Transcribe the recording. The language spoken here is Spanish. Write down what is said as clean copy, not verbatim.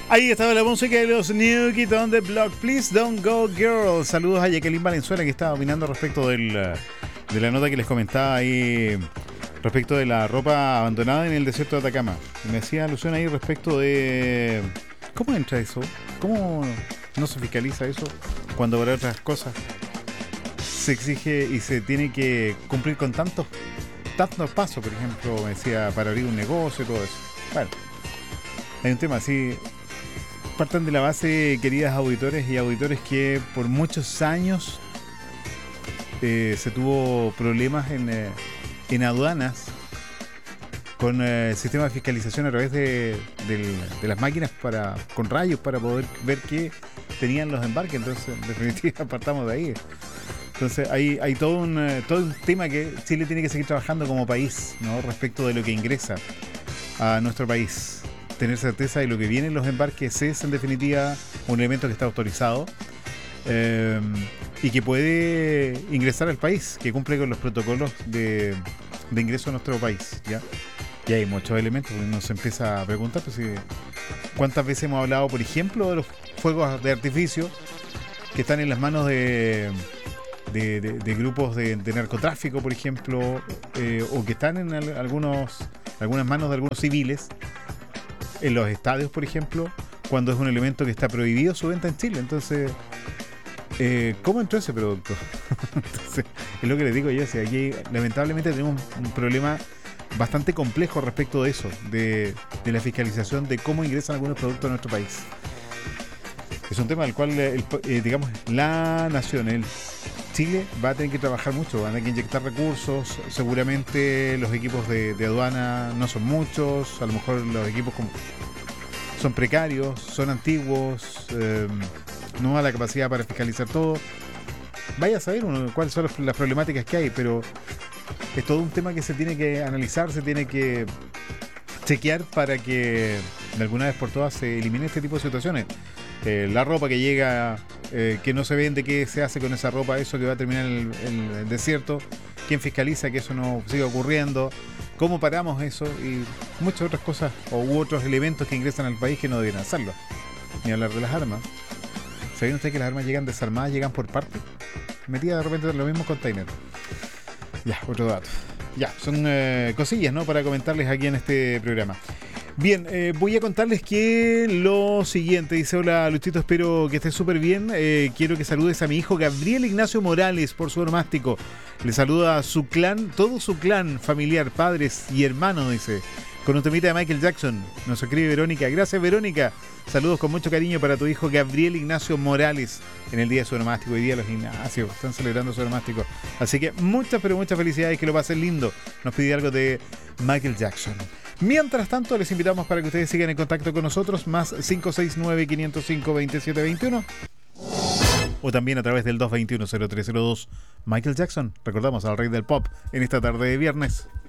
Ahí estaba la música de los New Kids on the Block. Please don't go, girl. Saludos a Jacqueline Valenzuela, que estaba opinando respecto de la nota que les comentaba ahí respecto de la ropa abandonada en el desierto de Atacama. Me hacía alusión ahí respecto de cómo entra eso, cómo no se fiscaliza eso cuando para otras cosas se exige y se tiene que cumplir con tantos pasos. Por ejemplo, me decía, para abrir un negocio y todo eso. Bueno, hay un tema así. Partan de la base, queridas auditores y auditores, que por muchos años se tuvo problemas en aduanas con el sistema de fiscalización a través de las máquinas con rayos para poder ver qué tenían los embarques. Entonces, en definitiva, partamos de ahí. Entonces, hay todo un tema que Chile tiene que seguir trabajando como país, ¿no? Respecto de lo que ingresa a nuestro país. Tener certeza de lo que viene en los embarques es, en definitiva, un elemento que está autorizado y que puede ingresar al país, que cumple con los protocolos de ingreso a nuestro país, ¿ya? Y hay muchos elementos. Uno se empieza a preguntar, pues, ¿cuántas veces hemos hablado, por ejemplo, de los fuegos de artificio que están en las manos de grupos de narcotráfico, por ejemplo, o que están en algunas manos de algunos civiles, en los estadios, por ejemplo, cuando es un elemento que está prohibido su venta en Chile? Entonces, ¿cómo entró ese producto? Entonces, es lo que les digo yo. Si aquí lamentablemente tenemos un problema bastante complejo respecto de eso, de la fiscalización de cómo ingresan algunos productos a nuestro país. Es un tema del cual, digamos, la nación, Chile, va a tener que trabajar mucho, van a tener que inyectar recursos. Seguramente los equipos de aduana no son muchos, a lo mejor los equipos son precarios, son antiguos, no da la capacidad para fiscalizar todo. Vaya a saber cuáles son las problemáticas que hay, pero es todo un tema que se tiene que analizar, se tiene que chequear para que de alguna vez por todas se elimine este tipo de situaciones. La ropa que llega, que no se vende, qué se hace con esa ropa, eso que va a terminar en el desierto, quién fiscaliza que eso no siga ocurriendo, cómo paramos eso y muchas otras cosas u otros elementos que ingresan al país que no deberían hacerlo. Ni hablar de las armas. ¿Sabían ustedes que las armas llegan desarmadas, llegan por partes? Metidas de repente en los mismos containers. Ya, otro dato. Ya, son cosillas, ¿no?, para comentarles aquí en este programa. Bien, voy a contarles que lo siguiente. Dice: hola Luchito, espero que estés súper bien. Quiero que saludes a mi hijo Gabriel Ignacio Morales por su onomástico. Le saluda a su clan, todo su clan familiar, padres y hermanos, dice, con un temita de Michael Jackson. Nos escribe Verónica. Gracias, Verónica. Saludos con mucho cariño para tu hijo Gabriel Ignacio Morales en el día de su onomástico. Hoy día los Ignacios están celebrando su onomástico. Así que muchas, pero muchas felicidades, que lo pasen lindo. Nos pide algo de Michael Jackson. Mientras tanto, les invitamos para que ustedes sigan en contacto con nosotros, más 569-505-2721, o también a través del 221-0302. Michael Jackson, recordamos al rey del pop en esta tarde de viernes.